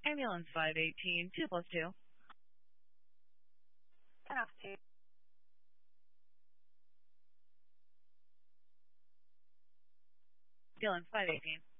Ambulance 518, 2 plus 2. 10 off 2. Ambulance 518.